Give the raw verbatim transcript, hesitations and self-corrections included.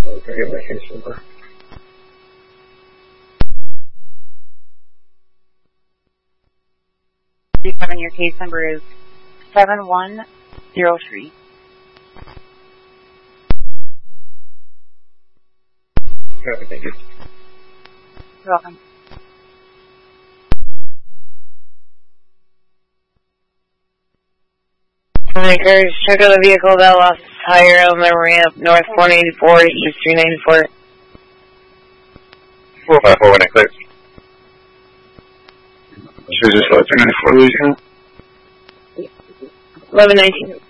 I'll get my case number. And your case number is seven one zero three. Okay, thank you. You're welcome. Makers, check out the vehicle that lost its tire on the ramp, north one eighty-four, east three ninety-four. four five four, when I clear. Should we just let three ninety-four lose you? eleven nineteen.